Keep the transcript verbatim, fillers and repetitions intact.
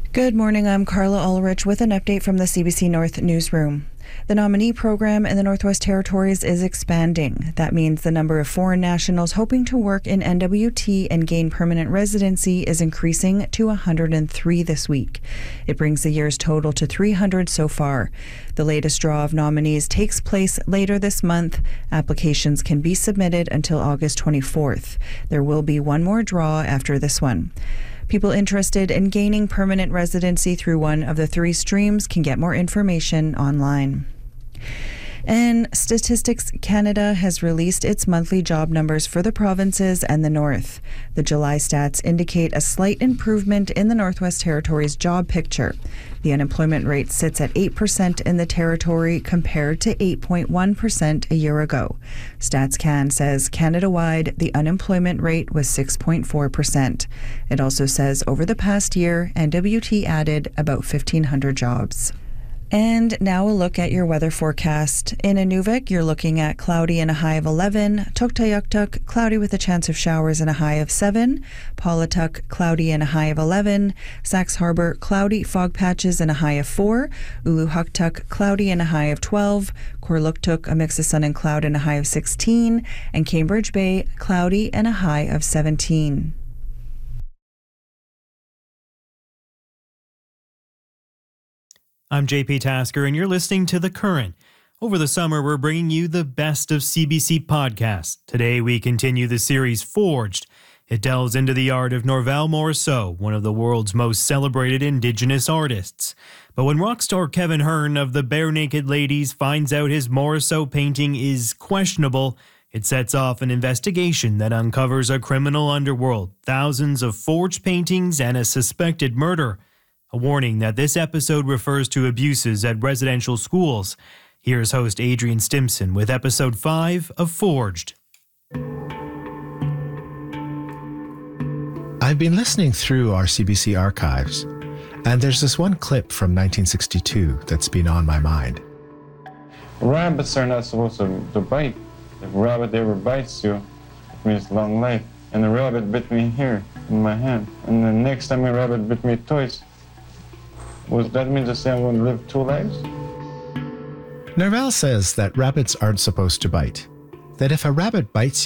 Good morning, I'm Carla Ulrich with an update from the C B C North newsroom. The nominee program in the Northwest Territories is expanding. That means the number of foreign nationals hoping to work in N W T and gain permanent residency is increasing to one hundred three this week. It brings the year's total to three hundred so far. The latest draw of nominees takes place later this month. Applications can be submitted until August twenty-fourth. There will be one more draw after this one. People interested in gaining permanent residency through one of the three streams can get more information online. And Statistics Canada has released its monthly job numbers for the provinces and the North. The July stats indicate a slight improvement in the Northwest Territories job picture. The unemployment rate sits at eight percent in the territory compared to eight point one percent a year ago. StatsCan says Canada-wide, the unemployment rate was six point four percent. It also says over the past year, N W T added about fifteen hundred jobs. And now a look at your weather forecast. In Inuvik, you're looking at cloudy and a high of eleven. Tuktoyaktuk, cloudy with a chance of showers and a high of seven. Paulatuk, cloudy and a high of eleven. Sax Harbor, cloudy, fog patches and a high of four. Uluhuktuk, cloudy and a high of twelve. Korluktuk, a mix of sun and cloud and a high of sixteen. And Cambridge Bay, cloudy and a high of seventeen. I'm J P Tasker, and you're listening to The Current. Over the summer, we're bringing you the best of C B C podcasts. Today, we continue the series Forged. It delves into the art of Norval Morrisseau, one of the world's most celebrated Indigenous artists. But when rock star Kevin Hearn of the Bare Naked Ladies finds out his Morrisseau painting is questionable, it sets off an investigation that uncovers a criminal underworld, thousands of forged paintings, and a suspected murder. A warning that this episode refers to abuses at residential schools. Here's host Adrian Stimson with episode five of Forged. I've been listening through our C B C archives, and there's this one clip from nineteen sixty-two that's been on my mind. Rabbits are not supposed to, to bite. If a rabbit ever bites you, it means long life. And the rabbit bit me here in my hand. And the next time a rabbit bit me twice, was that mean to say I'm going to live two lives? Norval says that rabbits aren't supposed to bite. That if a rabbit bites